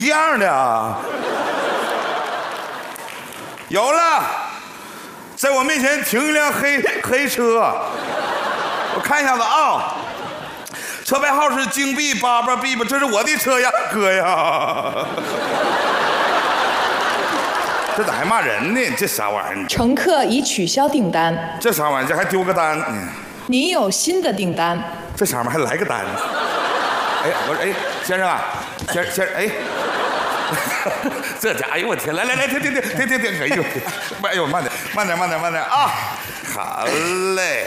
一样的啊。有了，在我面前停一辆黑车，我看一下子啊。车牌号是京 B88B 吧，这是我的车呀，哥呀！这咋还骂人呢？这啥玩意儿？ 乘客已取消订单。 这啥玩意儿？这还丢个单？ 您有新的订单。 这上面还来个单？哎，我说，哎，先生啊，先生，哎，这家伙，哎呦我天，来，停，哎呦，慢点啊！好嘞。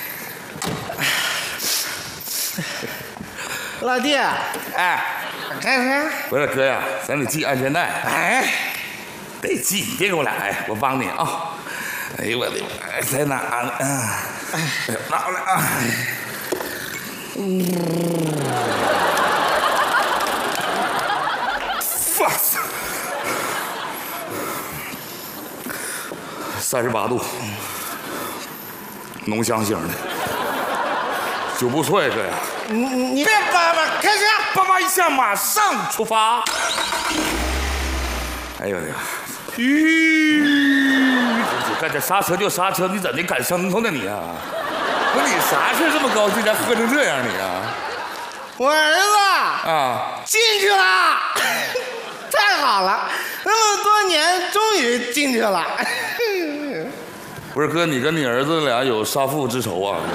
老弟， 哎， 干啥？ 不是哥呀，咱得系安全带。哎，得系，你别给我俩哎，我帮你啊。哎呦我的妈，在哪呢？哎呦，拿过来啊。38度，浓香型的，酒不错呀，哥呀。 你别叭叭，开始， 叭叭一下，马上出发。哎呦我的妈！干这刹车就刹车，你怎的赶牲口呢你啊？不是你啥事这么高兴，咱喝成这样你啊？ 我儿子啊， 进去了，太好了，那么多年终于进去了。 不是哥，你跟你儿子俩有杀父之仇啊？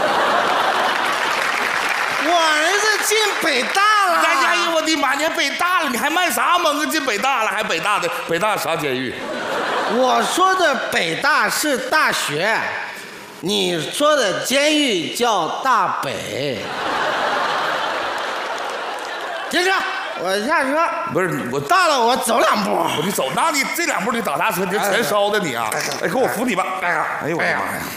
我儿子进北大了。 哎呀，我的妈！你还北大了，你还卖啥萌啊？进北大了，还北大啥监狱？ 我说的北大是大学，你说的监狱叫大北。进去，我下车。 不是我到了，我走2步。 你走，那你这2步你打啥车？你这全烧的你啊！哎，给我扶你吧！哎呦我的妈呀！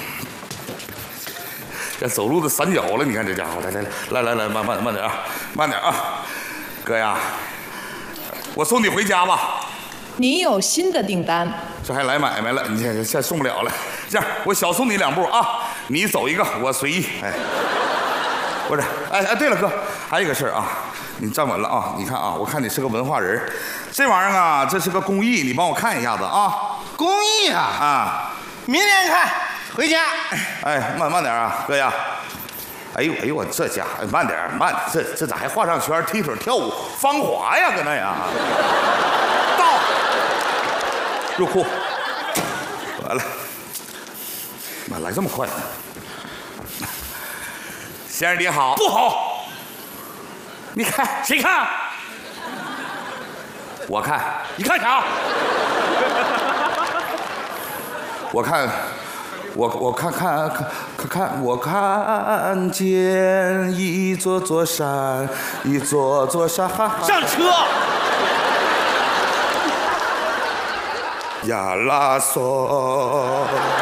这走路都散脚了，你看这家伙，来，慢点啊，慢点啊，哥呀，我送你回家吧。 您有新的订单。 这还来买卖了，你现在送不了了。这样，我小送你2步啊，你走一个，我随意。哎，不是，哎，对了，哥，还有一个事儿啊，你站稳了啊，你看啊，我看你是个文化人，这玩意儿啊，这是个公益，你帮我看一下子啊。 公益啊？ 啊， 明天看。回家， 哎，慢点啊，哥呀！哎呦，我这家伙慢点，这咋还画上圈、踢腿、跳舞、芳华呀？搁那呀？到，入库，完了，妈来这么快呢？先生你好，不好，你看谁看？我看，你看啥？我看。我看，我看见一座山，一座山。 上车。 呀啦嗦。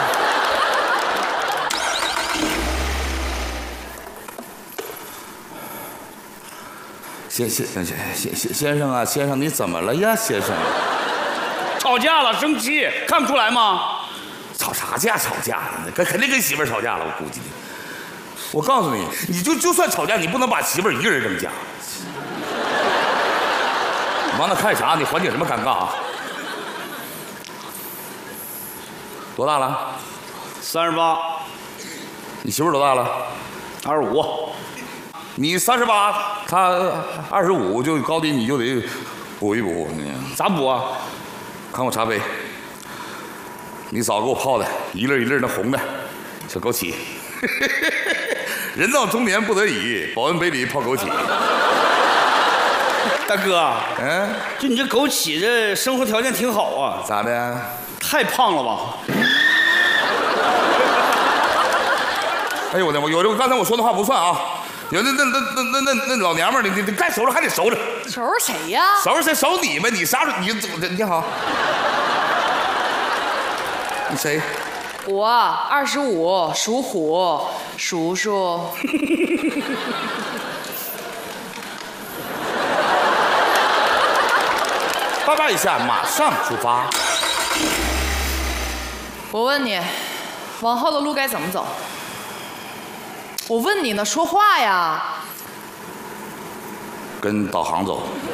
先生啊，先生你怎么了呀，先生？ 吵架了，生气，看不出来吗？ 吵啥架？吵架了，肯定跟媳妇儿吵架了，我估计。我告诉你，你就算吵架，你不能把媳妇儿一个人扔家。你往那看啥？你缓解什么尴尬啊？多大了 ？38。 你媳妇儿多大了 ？25。 你38，她25，就高低你就得补一补。 咋补啊？ 看我茶杯。你早给我泡的，一粒一粒那红的，小枸杞。人到中年不得已，保温杯里泡枸杞。 大哥，就你这枸杞，这生活条件挺好啊。 咋的？ 太胖了吧？ 哎呦我的妈！有这刚才我说的话不算啊。有那老娘们儿，你该收拾还得收拾。 收拾谁呀？ 收拾谁？收你呗！你啥时候？你好。你谁？ 我25，属虎，叔叔。 叭叭一下，马上出发。 我问你，往后的路该怎么走？我问你呢，说话呀！ 跟导航走。